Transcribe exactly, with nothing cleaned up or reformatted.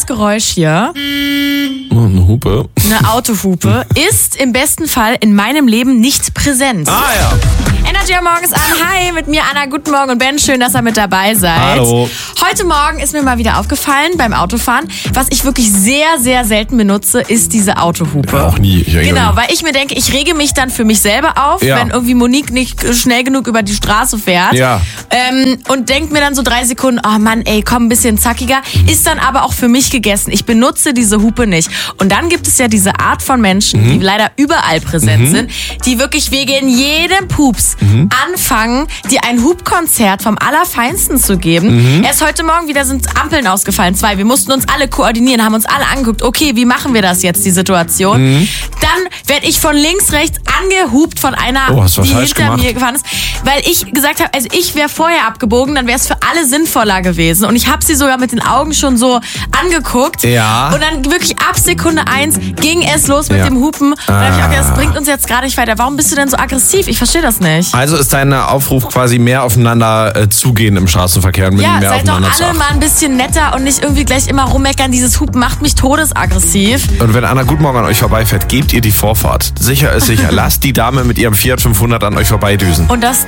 Geräusch hier, eine Hupe. eine Autohupe, ist im besten Fall in meinem Leben nicht präsent. Ah ja. Energy am Morgen ist an. Hi, mit mir Anna. Guten Morgen und Ben. Schön, dass ihr mit dabei seid. Hallo. Heute Morgen ist mir mal wieder aufgefallen beim Autofahren, was ich wirklich sehr, sehr selten benutze, ist diese Autohupe. Ja, auch nie. Ich Genau, weil ich mir denke, ich rege mich dann für mich selber auf, Ja. wenn irgendwie Monique nicht schnell genug über die Straße fährt. Ja. Ähm, und denke mir dann so drei Sekunden, oh Mann, ey, komm, ein bisschen zackiger. Ist dann aber auch für mich gegessen. Ich benutze diese Hupe nicht. Und dann gibt es ja diese Art von Menschen, Mhm. die leider überall präsent Mhm. sind, die wirklich wegen jedem Pups Mhm. anfangen, dir ein Hubkonzert vom Allerfeinsten zu geben. Mhm. Erst heute Morgen wieder sind Ampeln ausgefallen, zwei. Wir mussten uns alle koordinieren, haben uns alle angeguckt, okay, wie machen wir das jetzt, die Situation? Mhm. Dann werde ich von links, rechts angehupt von einer, Oh, hast du was die falsch hinter gemacht? mir gefahren ist. Weil ich gesagt habe, also ich wäre vorher abgebogen, dann wäre es für alle sinnvoller gewesen. Und ich habe sie sogar mit den Augen schon so angeguckt. Ja. Und dann wirklich ab Sekunde eins ging es los mit Ja. dem Hupen. Und dann habe ich auch gedacht, das Ah. bringt uns jetzt gerade nicht weiter. Warum bist du denn so aggressiv? Ich verstehe das nicht. Also ist dein Aufruf quasi mehr aufeinander äh, zugehen im Straßenverkehr und mit Ja, mehr seid doch aufeinander zu alle achten. mal ein bisschen netter und nicht irgendwie gleich immer rummeckern. Dieses Hupen macht mich todesaggressiv. Und wenn Anna Guten Morgen an euch vorbeifährt, gebt ihr die Vorfahrt. Sicher ist sicher. Lasst die Dame mit ihrem Fiat fünfhundert an euch vorbeidüsen. Und das